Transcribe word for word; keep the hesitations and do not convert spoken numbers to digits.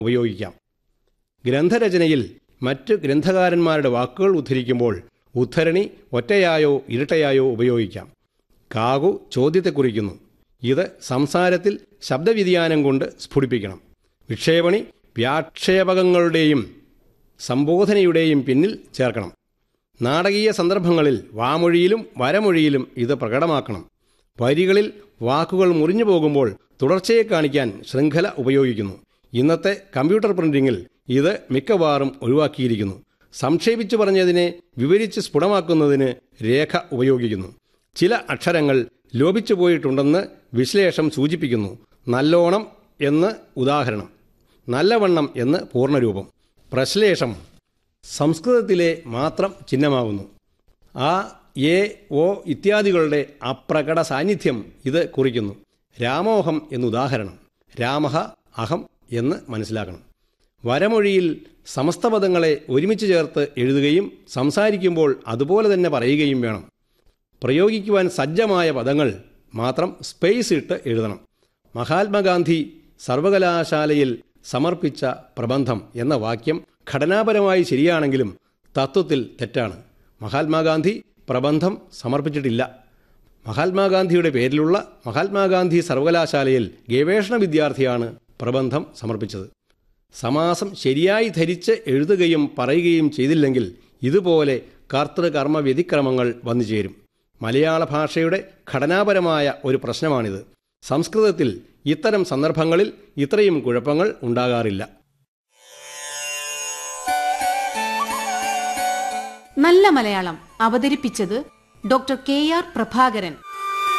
ഉപയോഗിക്കാം. ഗ്രന്ഥരചനയിൽ മറ്റ് ഗ്രന്ഥകാരന്മാരുടെ വാക്കുകൾ ഉദ്ധരിക്കുമ്പോൾ ഉദ്ധരണി ഒറ്റയായോ ഇരട്ടയായോ ഉപയോഗിക്കാം. കാകു ചോദ്യത്തെ കുറിക്കുന്നു. ഇത് സംസാരത്തിൽ ശബ്ദവ്യതിയാനം കൊണ്ട് സ്ഫുടിപ്പിക്കണം. വിക്ഷേപണി വ്യാക്ഷേപകങ്ങളുടെയും സംബോധനയുടെയും പിന്നിൽ ചേർക്കണം. നാടകീയ സന്ദർഭങ്ങളിൽ വാമൊഴിയിലും വരമൊഴിയിലും ഇത് പ്രകടമാക്കണം. വരികളിൽ വാക്കുകൾ മുറിഞ്ഞു പോകുമ്പോൾ തുടർച്ചയെ കാണിക്കാൻ ശൃംഖല ഉപയോഗിക്കുന്നു. ഇന്നത്തെ കമ്പ്യൂട്ടർ പ്രിന്റിങ്ങിൽ ഇത് മിക്കവാറും ഒഴിവാക്കിയിരിക്കുന്നു. സംക്ഷേപിച്ചു പറഞ്ഞതിനെ വിവരിച്ച് സ്ഫുടമാക്കുന്നതിന് രേഖ ഉപയോഗിക്കുന്നു. ചില അക്ഷരങ്ങൾ ലോപിച്ചു പോയിട്ടുണ്ടെന്ന് വിശ്ലേഷം സൂചിപ്പിക്കുന്നു. നല്ലോണം എന്ന് ഉദാഹരണം, നല്ലവണ്ണം എന്ന് പൂർണ്ണരൂപം. പ്രശ്ലേഷം സംസ്കൃതത്തിലെ മാത്രം ചിഹ്നമാകുന്നു. ആ, എ, ഓ ഇത്യാദികളുടെ അപ്രകട സാന്നിധ്യം ഇത് കുറിക്കുന്നു. രാമോഹം എന്നുദാഹരണം, രാമഹ അഹം എന്ന് മനസ്സിലാക്കണം. വരമൊഴിയിൽ സമസ്ത പദങ്ങളെ ഒരുമിച്ച് ചേർത്ത് എഴുതുകയും സംസാരിക്കുമ്പോൾ അതുപോലെ തന്നെ പറയുകയും വേണം. പ്രയോഗിക്കുവാൻ സജ്ജമായ പദങ്ങൾ മാത്രം സ്പേസ് ഇട്ട് എഴുതണം. മഹാത്മാഗാന്ധി സർവകലാശാലയിൽ സമർപ്പിച്ച പ്രബന്ധം എന്ന വാക്യം ഘടനാപരമായി ശരിയാണെങ്കിലും തത്വത്തിൽ തെറ്റാണ്. മഹാത്മാഗാന്ധി പ്രബന്ധം സമർപ്പിച്ചിട്ടില്ല. മഹാത്മാഗാന്ധിയുടെ പേരിലുള്ള മഹാത്മാഗാന്ധി സർവകലാശാലയിൽ ഗവേഷണ വിദ്യാർത്ഥിയാണ് പ്രബന്ധം സമർപ്പിച്ചത്. സമാസം ശരിയായി ധരിച്ച് എഴുതുകയും പറയുകയും ചെയ്തില്ലെങ്കിൽ ഇതുപോലെ കർത്തൃകർമ്മ വ്യതിക്രമങ്ങൾ വന്നു ചേരും. മലയാള ഭാഷയുടെ ഘടനാപരമായ ഒരു പ്രശ്നമാണിത്. സംസ്കൃതത്തിൽ ഇത്തരം സന്ദർഭങ്ങളിൽ ഇത്രയും കുഴപ്പങ്ങൾ ഉണ്ടാകാറില്ല. നല്ല മലയാളം അവതരിപ്പിച്ചത് ഡോക്ടർ കെ ആർ പ്രഭാകരൻ.